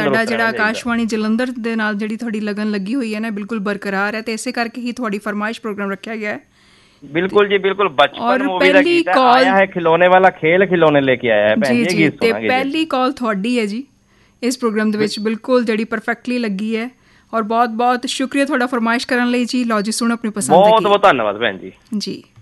ਸਾਡਾ ਜਿਹੜਾ ਆਕਾਸ਼ਵਾਣੀ ਜਲੰਧਰ ਦੇ ਨਾਲ ਜਿਹੜੀ ਤੁਹਾਡੀ ਲਗਨ ਲੱਗੀ ਹੋਈ ਹੈ ਨਾ ਬਿਲਕੁਲ ਬਰਕਰਾਰ ਹੈ, ਤੇ ਇਸੇ ਕਰਕੇ ਹੀ ਤੁਹਾਡੀ ਫਰਮਾਇਸ਼ ਪ੍ਰੋਗਰਾਮ ਰੱਖਿਆ ਗਿਆ ਹੈ। ਬਿਲਕੁਲ ਜੀ ਬਿਲकुल, बचपन मूवी ਦਾ ਗੀਤ ਆਇਆ ਹੈ, ਖਿਲੌਣੇ ਵਾਲਾ ਖੇਲ ਖਿਲੌਣੇ ਲੈ ਕੇ ਆਇਆ ਹੈ ਭੈਣ ਜੀ। ਗੀਤ ਤੇ ਪਹਿਲੀ ਕਾਲ ਤੁਹਾਡੀ ਹੈ ਜੀ ਇਸ ਪ੍ਰੋਗਰਾਮ ਦੇ ਵਿੱਚ, ਬਿਲਕੁਲ ਜਿਹੜੀ ਪਰਫੈਕਟਲੀ ਲੱਗੀ ਹੈ। ਔਰ ਬਹੁਤ ਬਹੁਤ ਸ਼ੁਕਰੀਆ ਤੁਹਾਡਾ ਫਰਮਾਇਸ਼ ਕਰਨ ਲਈ ਜੀ। ਲਓ ਜੀ ਸੁਣੋ ਆਪਣੀ ਪਸੰਦ। ਬਹੁਤ ਬਹੁਤ ਧੰਨਵਾਦ ਭੈਣ ਜੀ। ਜੀ